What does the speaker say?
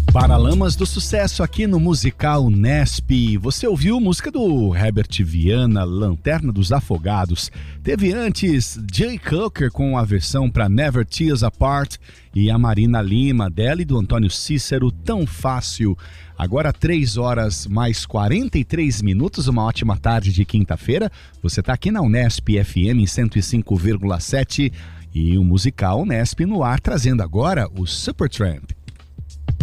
Paralamas do Sucesso aqui no Musical Nesp. Você ouviu música do Herbert Viana, Lanterna dos Afogados. Teve antes Jay Cooker com a versão para Never Tears Apart e a Marina Lima, dela e do Antônio Cícero, Tão Fácil. Agora 3 horas mais 43 minutos, uma ótima tarde de quinta-feira. Você está aqui na Unesp FM 105,7 e o Musical Unesp no ar, trazendo agora o Supertramp.